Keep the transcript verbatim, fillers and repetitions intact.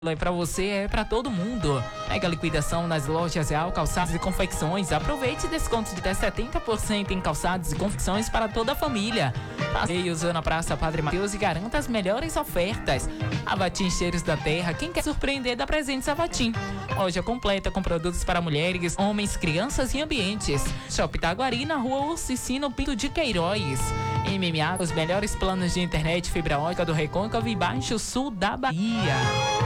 É pra você, é pra todo mundo. Mega liquidação nas lojas Real Calçados e Confecções. Aproveite desconto de até setenta por cento em calçados e confecções para toda a família. Passeios na Praça Padre Mateus e garanta as melhores ofertas. Avatim Cheiros da Terra, quem quer surpreender dá presentes Avatim. Loja completa com produtos para mulheres, homens, crianças e ambientes. Shopping Taguari na rua Urcicino Pinto de Queiroz. M M A, os melhores planos de internet fibra ótica do Recôncavo e Baixo Sul da Bahia.